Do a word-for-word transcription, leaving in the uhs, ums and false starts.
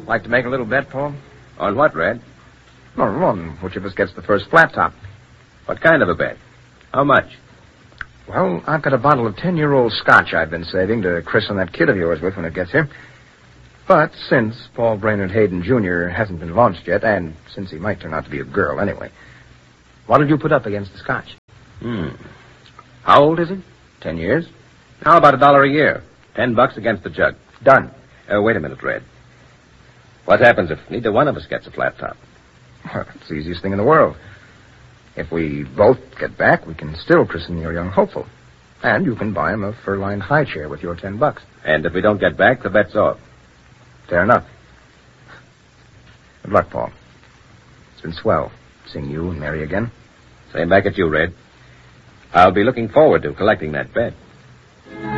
Like to make a little bet, Paul? On what, Red? No, on which of us gets the first flat top. What kind of a bet? How much? Well, I've got a bottle of ten-year-old scotch I've been saving to christen that kid of yours with when it gets here. But since Paul Brainerd Hayden Junior hasn't been launched yet, and since he might turn out to be a girl anyway, what did you put up against the scotch? Hmm. How old is he? Ten years. How about a dollar a year? Ten bucks against the jug. Done. Uh, wait a minute, Red. What happens if neither one of us gets a flat top? Well, it's the easiest thing in the world. If we both get back, we can still christen your young hopeful. And you can buy him a fur-lined high chair with your ten bucks. And if we don't get back, the bet's off. Fair enough. Good luck, Paul. It's been swell seeing you and Mary again. Same back at you, Red. I'll be looking forward to collecting that bet.